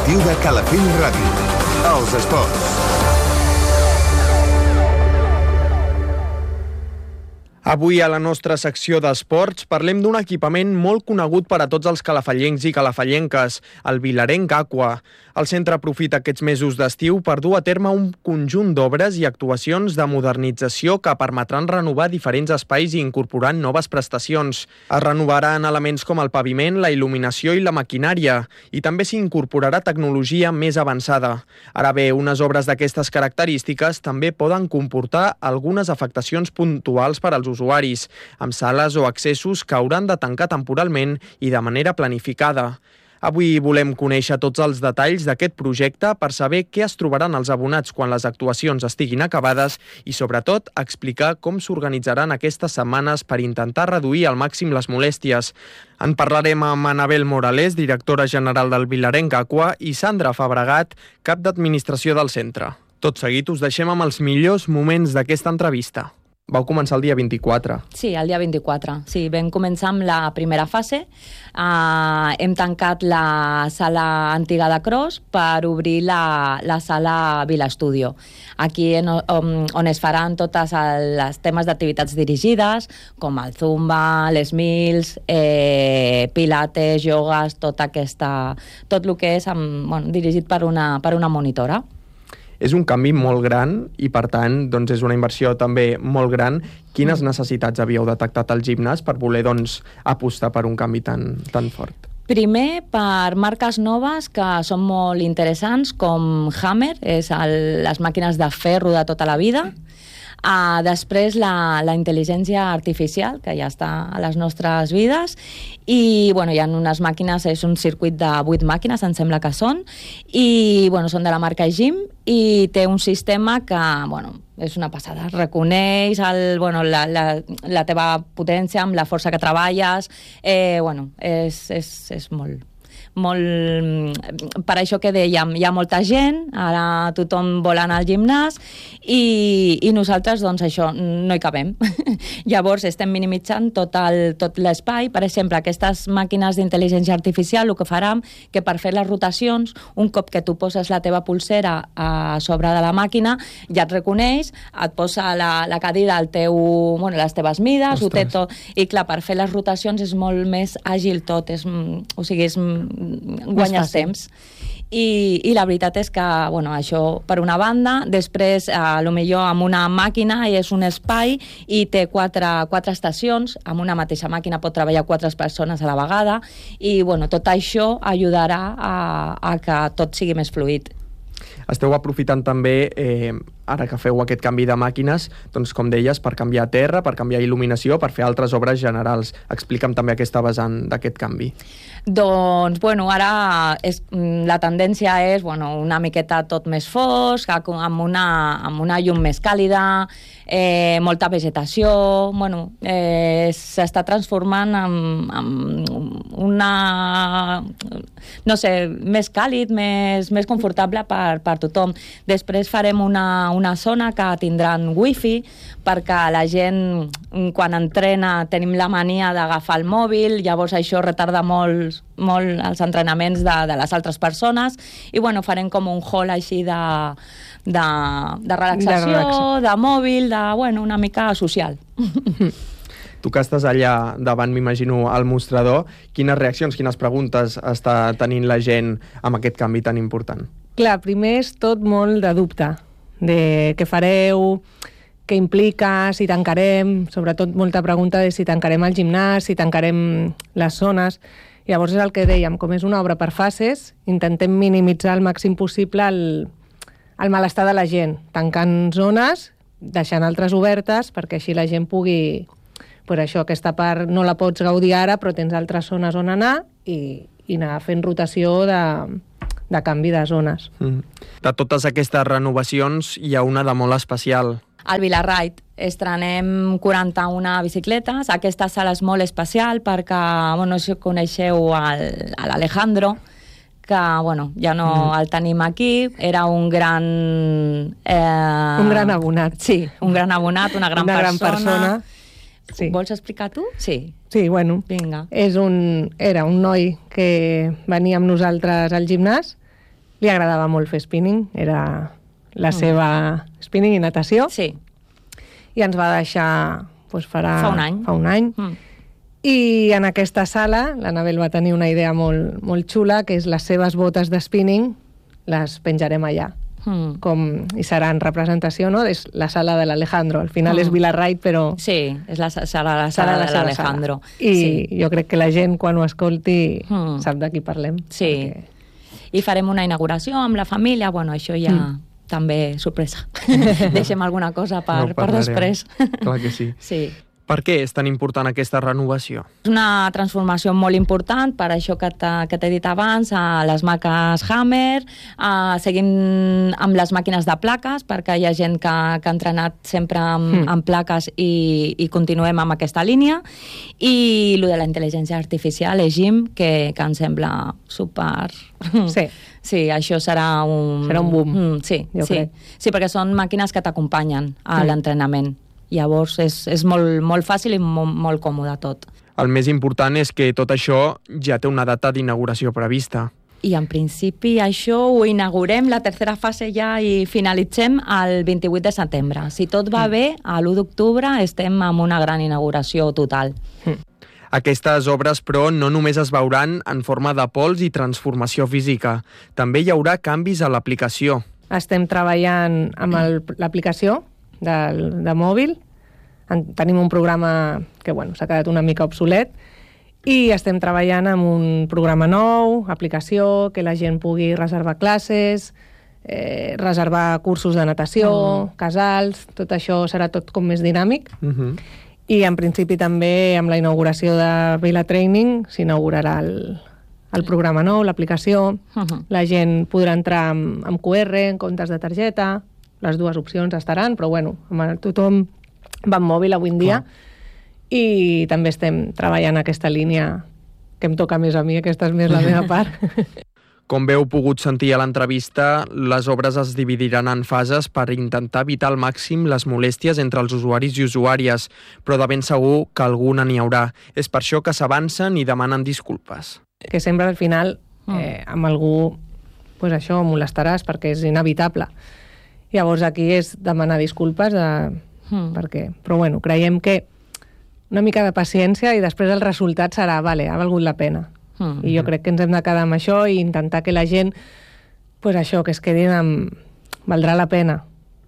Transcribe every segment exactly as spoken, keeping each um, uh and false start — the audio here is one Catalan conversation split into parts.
informatiu de Calafell Ràdio. Els esports. Avui a la nostra secció d'esports parlem d'un equipament molt conegut per a tots els calafellencs i calafellenques, el Vilarenc Aqua. El centre aprofita aquests mesos d'estiu per dur a terme un conjunt d'obres i actuacions de modernització que permetran renovar diferents espais i incorporar noves prestacions. Es renovaran elements com el paviment, la il·luminació i la maquinària, i també s'hi incorporarà tecnologia més avançada. Ara bé, unes obres d'aquestes característiques també poden comportar algunes afectacions puntuals per als usuaris, amb sales o accessos que hauran de tancar temporalment i de manera planificada. Avui volem conèixer tots els detalls d'aquest projecte per saber què es trobaran els abonats quan les actuacions estiguin acabades i, sobretot, explicar com s'organitzaran aquestes setmanes per intentar reduir al màxim les molèsties. En parlarem amb Anabel Morales, directora general del Vilarenc Aqua, i Sandra Fabregat, cap d'administració del centre. Tot seguit us deixem amb els millors moments d'aquesta entrevista. Vau començar el dia vint-i-quatre. Sí, el dia vint-i-quatre. Sí, vam començar amb la primera fase. Uh, hem tancat la sala antiga de Cros per obrir la, la sala Vila Estudio. Aquí en, on, on es faran totes els temes d'activitats dirigides, com el zumba, les mills, eh, pilates, iogues, tota aquesta, tot el que és amb, bueno, dirigit per una, per una monitora. És un canvi molt gran i, per tant, doncs és una inversió també molt gran. Quines necessitats havíeu detectat al gimnàs per voler doncs, apostar per un canvi tan, tan fort? Primer, per marques noves que són molt interessants, com Hammer, és el, les màquines de ferro de tota la vida. Uh, després la, la intel·ligència artificial, que ja està a les nostres vides, i bueno, hi ha unes màquines, és un circuit de vuit màquines, em sembla que són, i bueno, són de la marca Gym, i té un sistema que bueno, és una passada, reconeix el, bueno, la, la, la teva potència amb la força que treballes, eh, bueno, és, és, és molt... molt... Per això que dèiem, hi ha molta gent, ara tothom vol anar al gimnàs i, i nosaltres, doncs això, no hi cabem. Llavors estem minimitzant tot, el, tot l'espai. Per exemple, aquestes màquines d'intel·ligència artificial el que faran que per fer les rotacions, un cop que tu poses la teva pulsera a sobre de la màquina, ja et reconeix, et posa la, la cadira al teu, bueno, les teves mides, ho té tot, i clar, per fer les rotacions és molt més àgil tot, és, o sigui, és guanyes temps. I, i la veritat és que, bueno, això per una banda, després, a lo millor amb una màquina és un espai i té quatre, quatre estacions, amb una mateixa màquina pot treballar quatre persones a la vegada i, bueno, tot això ajudarà a, a que tot sigui més fluid. Esteu aprofitant també, eh, ara que feu aquest canvi de màquines, doncs com deies, per canviar terra, per canviar il·luminació, per fer altres obres generals. Explica'm també aquesta vessant d'aquest canvi. Doncs, bueno, ara és, la tendència és, bueno, una miqueta tot més fosc, amb una, amb una llum més càlida, eh, molta vegetació, bueno, eh, s'està transformant en, en una, no sé, més càlid, més, més confortable per, per tothom. Després farem una, una zona que tindran wifi perquè la gent, quan entrena, tenim la mania d'agafar el mòbil, llavors això retarda molt, molt els entrenaments de, de les altres persones i bueno, farem com un hall així de, de, de relaxació, de, relaxa. de mòbil, de, bueno, una mica social. Tu que estàs allà davant, m'imagino, al mostrador, quines reaccions, quines preguntes està tenint la gent amb aquest canvi tan important? Clar, primer és tot molt de dubte, de què fareu, què implica, si tancarem, sobretot molta pregunta de si tancarem el gimnàs, si tancarem les zones. Llavors és el que dèiem, com és una obra per fases, intentem minimitzar al màxim possible el, el malestar de la gent, tancant zones, deixant altres obertes, perquè així la gent pugui... Per això, aquesta part no la pots gaudir ara, però tens altres zones on anar i, i anar fent rotació de, de canvi de zones. Mm. De totes aquestes renovacions, hi ha una de molt especial. Al Vilarride estrenem quaranta-una bicicletes. Aquesta sala és molt especial perquè, bueno, si coneixeu l'Alejandro, que, bueno, ja no mm. el tenim aquí. Era un gran... Eh... Un gran abonat. Sí, un gran abonat, una gran una persona. Gran persona. Sí. Vols explicar tu? Sí. Sí, bueno. Vinga. És un, era un noi que venia amb nosaltres al gimnàs li agradava molt fer spinning, era la seva spinning i natació. Sí. I ens va deixar doncs, farà, fa un any. Fa un any. Mm. I en aquesta sala l'Anabel va tenir una idea molt, molt xula, que és les seves botes de spinning les penjarem allà. Mm. Com, i serà en representació, no? És la sala de l'Alejandro. Al final mm. és Vilarrait, però... Sí, és la sala, la sala de l'Alejandro. I sí. jo crec que la gent, quan ho escolti, mm. sap de qui parlem. Sí. Perquè... I farem una inauguració amb la família. Bueno, això ja... Mm. També sorpresa. Deixem alguna cosa per, no per després. Clar que sí. Sí. Per què és tan important aquesta renovació? És una transformació molt important, per això que t'he dit abans, a les marques Hammer, a, seguim amb les màquines de plaques, perquè hi ha gent que, que ha entrenat sempre amb, mm. amb plaques i, i continuem amb aquesta línia, i el de la intel·ligència artificial, Egim, que, que em sembla super... Sí. Sí, això serà un... Serà un boom, mm, sí, jo sí. crec. Sí, perquè són màquines que t'acompanyen a mm. l'entrenament. Llavors és, és molt, molt fàcil i molt, molt còmode tot. El més important és que tot això ja té una data d'inauguració prevista. I en principi això ho inaugurem, la tercera fase ja, i finalitzem el vint-i-vuit de setembre. Si tot va bé, a l'u d'octubre estem amb una gran inauguració total. Mm. Aquestes obres, però, no només es veuran en forma de pols i transformació física. També hi haurà canvis a l'aplicació. Estem treballant amb l'aplicació de, de mòbil. En, tenim un programa que bueno, s'ha quedat una mica obsolet i estem treballant amb un programa nou, aplicació, que la gent pugui reservar classes, eh, reservar cursos de natació, mm. casals, tot això serà tot com més dinàmic. Mm-hmm. I en principi també amb la inauguració de Vila Training s'inaugurarà el, el programa nou, l'aplicació. Uh-huh. La gent podrà entrar amb, amb Q R, en comptes de targeta. Les dues opcions estaran, però bueno, amb tothom va amb mòbil avui en dia. Uh-huh. I també estem treballant aquesta línia que em toca més a mi, aquesta és més la meva part. Com bé heu pogut sentir a l'entrevista, les obres es dividiran en fases per intentar evitar al màxim les molèsties entre els usuaris i usuàries, però de ben segur que alguna n'hi haurà. És per això que s'avancen i demanen disculpes. Que sempre al final eh, amb algú pues això molestaràs perquè és inevitable. Llavors aquí és demanar disculpes de... mm. perquè... però bueno, creiem que una mica de paciència i després el resultat serà, vale, ha valgut la pena. Mm. I jo crec que ens hem de quedar amb això i intentar que la gent, pues això, que es quedin amb... valdrà la pena.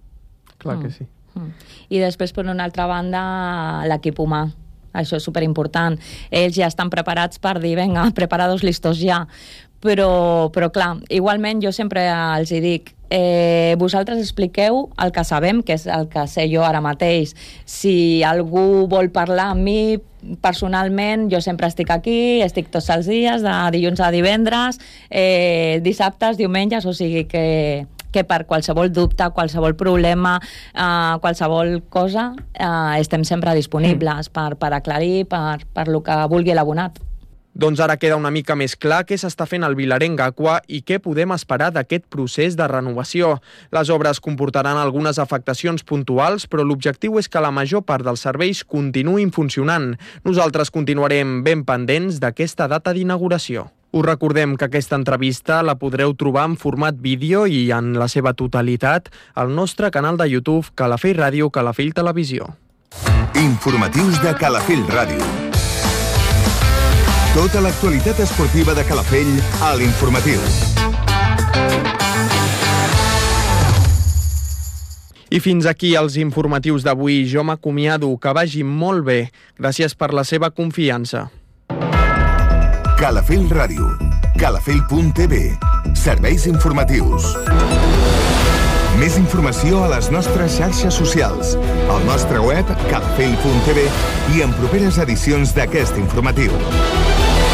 Clar mm. que sí. Mm. I després, per una altra banda, l'equip humà. Això és superimportant. Ells ja estan preparats per dir, vinga, preparados, listos ja. Però, però clar, igualment jo sempre els hi dic, eh, vosaltres expliqueu el que sabem, que és el que sé jo ara mateix. Si algú vol parlar amb mi personalment, jo sempre estic aquí, estic tots els dies, de dilluns a divendres, eh, dissabtes, diumenges, o sigui que... que per qualsevol dubte, qualsevol problema, eh, qualsevol cosa, eh, estem sempre disponibles mm. per, per aclarir, per, per lo que vulgui l'abonat. Doncs ara queda una mica més clar què s'està fent al Vilarenc Aqua i què podem esperar d'aquest procés de renovació. Les obres comportaran algunes afectacions puntuals, però l'objectiu és que la major part dels serveis continuïn funcionant. Nosaltres continuarem ben pendents d'aquesta data d'inauguració. Us recordem que aquesta entrevista la podreu trobar en format vídeo i en la seva totalitat al nostre canal de YouTube Calafell Ràdio, Calafell Televisió. Informatius de Calafell Ràdio. Tota l'actualitat esportiva de Calafell a l'Informatiu. I fins aquí els informatius d'avui. Jo m'acomiado, que vagi molt bé. Gràcies per la seva confiança. Calafell Ràdio, calafell punt t v, serveis informatius. Més informació a les nostres xarxes socials, al nostre web calafell punt t v i en properes edicions d'aquest informatiu.